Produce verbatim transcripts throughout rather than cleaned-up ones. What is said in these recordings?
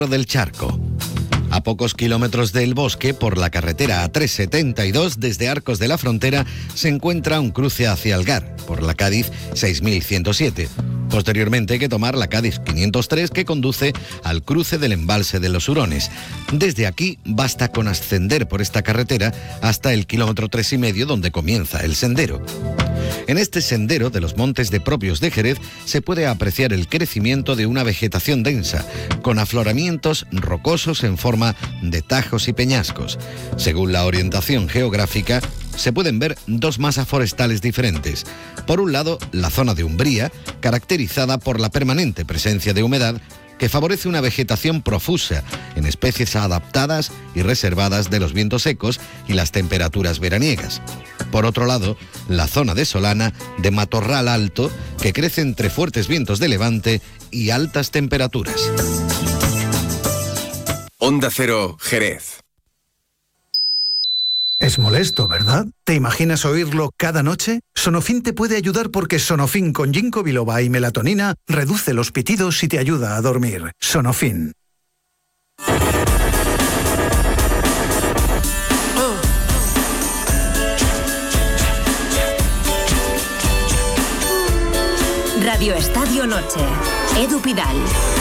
del Charco. A pocos kilómetros del Bosque, por la carretera A trescientos setenta y dos, desde Arcos de la Frontera, se encuentra un cruce hacia Algar, por la Cádiz seis mil ciento siete. Posteriormente hay que tomar la Cádiz quinientos tres, que conduce al cruce del embalse de los Hurones. Desde aquí basta con ascender por esta carretera hasta el kilómetro tres y medio, donde comienza el sendero. En este sendero de los montes de Propios de Jerez se puede apreciar el crecimiento de una vegetación densa, con afloramientos rocosos en forma de tajos y peñascos. Según la orientación geográfica, se pueden ver dos masas forestales diferentes. Por un lado, la zona de umbría, caracterizada por la permanente presencia de humedad, que favorece una vegetación profusa en especies adaptadas y reservadas de los vientos secos y las temperaturas veraniegas. Por otro lado, la zona de solana, de matorral alto, que crece entre fuertes vientos de levante y altas temperaturas. Onda Cero, Jerez. Es molesto, ¿verdad? ¿Te imaginas oírlo cada noche? Sonofin te puede ayudar porque Sonofin con ginkgo biloba y melatonina reduce los pitidos y te ayuda a dormir. Sonofin. Radio Estadio Noche. Edu Pidal.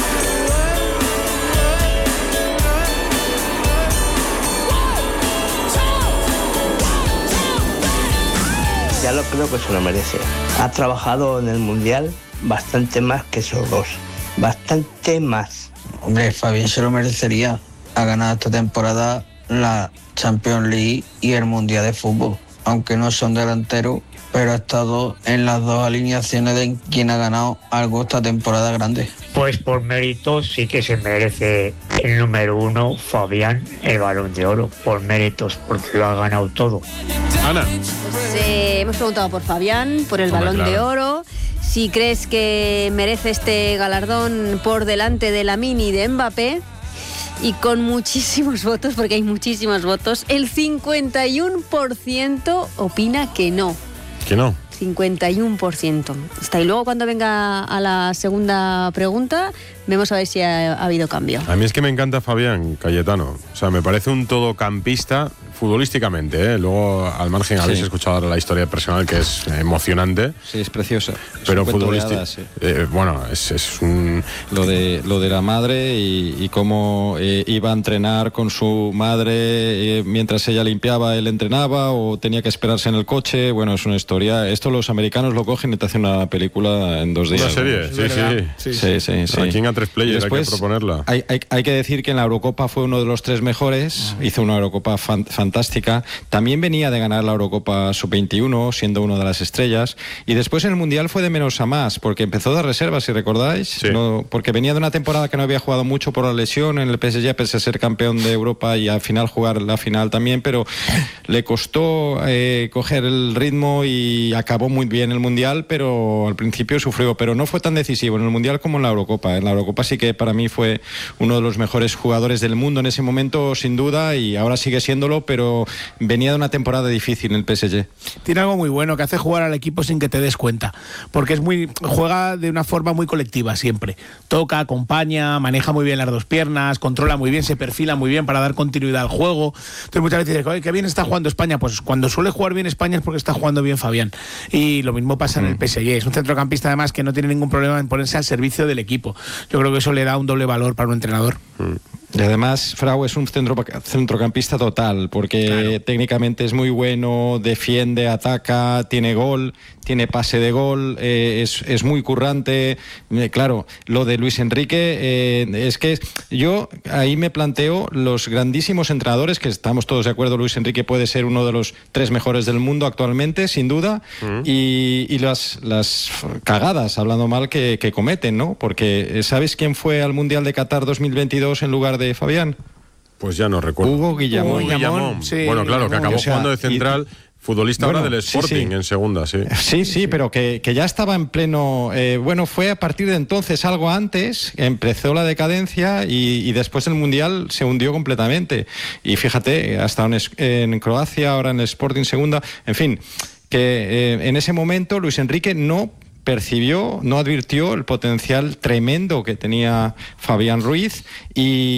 Ya lo creo que se lo merece. Ha trabajado en el Mundial bastante más que esos dos. Bastante más. Hombre, Fabián se lo merecería. Ha ganado esta temporada la Champions League y el Mundial de Fútbol. Aunque no son delanteros, pero ha estado en las dos alineaciones de quien ha ganado algo esta temporada grande. Pues por méritos sí que se merece el número uno, Fabián, el Balón de Oro. Por méritos, porque lo ha ganado todo. Ana. Pues, eh, hemos preguntado por Fabián, por el Hombre, Balón claro. de Oro. Si crees que merece este galardón por delante de Lamine y de Mbappé. Y con muchísimos votos, porque hay muchísimos votos, el cincuenta y uno por ciento opina que no. ¿Que no? cincuenta y uno por ciento. Hasta y luego cuando venga a la segunda pregunta, vemos a ver si ha, ha habido cambio. A mí es que me encanta Fabián Cayetano. O sea, me parece un todocampista futbolísticamente, ¿eh? Luego, al margen, sí. habéis escuchado la historia personal, que es emocionante. Sí, es preciosa. Pero futbolística. Sí. Eh, bueno, es, es un... Lo de, lo de la madre y, y cómo eh, iba a entrenar con su madre eh, mientras ella limpiaba, él entrenaba, o tenía que esperarse en el coche. Bueno, es una historia. Esto los americanos lo cogen y te hacen una película en dos días. ¿Una serie? ¿no? Sí, sí. Sí, sí, sí, sí. Aquí en A tres Player Después, hay que proponerla. Hay, hay, hay que decir que en la Eurocopa fue uno de los tres mejores. Uh-huh. Hizo una Eurocopa fan, fantástica. También venía de ganar la Eurocopa sub veintiuno, siendo uno de las estrellas. Y después en el Mundial fue de menos a más, porque empezó de reserva, si recordáis. Sí. No, porque venía de una temporada que no había jugado mucho por la lesión en el P S G, pese a ser campeón de Europa y al final jugar la final también, pero le costó eh, coger el ritmo y acabó muy bien el Mundial, pero al principio sufrió. Pero no fue tan decisivo en el Mundial como en la Eurocopa. En la Eurocopa sí que para mí fue uno de los mejores jugadores del mundo en ese momento, sin duda, y ahora sigue siéndolo, pero venía de una temporada difícil en el P S G. Tiene algo muy bueno, que hace jugar al equipo sin que te des cuenta, porque es muy juega de una forma muy colectiva siempre. Toca, acompaña, maneja muy bien las dos piernas, controla muy bien, se perfila muy bien para dar continuidad al juego. Entonces muchas veces dices, qué bien está jugando España. Pues cuando suele jugar bien España es porque está jugando bien Fabián. Y lo mismo pasa en el P S G. Es un centrocampista además que no tiene ningún problema en ponerse al servicio del equipo. Yo creo que eso le da un doble valor para un entrenador. Mm. Y además, Frau es un centro, centrocampista total, porque claro. técnicamente es muy bueno, defiende, ataca, tiene gol, tiene pase de gol, eh, es, es muy currante. Eh, claro, lo de Luis Enrique, eh, es que yo ahí me planteo los grandísimos entrenadores, que estamos todos de acuerdo, Luis Enrique puede ser uno de los tres mejores del mundo actualmente, sin duda, mm. y, y las, las cagadas, hablando mal, que, que cometen, ¿no? Porque, ¿sabes quién fue al Mundial de Qatar dos mil veintidós en lugar de de Fabián? Pues ya no recuerdo. Hugo Guillamón. Hugo Guillamón. Sí, bueno, claro, Guillamón. Que acabó o sea, jugando de central. Y, futbolista bueno, ahora del Sporting, sí, sí. en segunda, sí. Sí, sí, pero que, que ya estaba en pleno... Eh, bueno, fue a partir de entonces, algo antes, empezó la decadencia y, y después del Mundial se hundió completamente. Y fíjate, ha estado en, en Croacia, ahora en el Sporting segunda. En fin, que eh, en ese momento Luis Enrique no percibió, no advirtió el potencial tremendo que tenía Fabián Ruiz y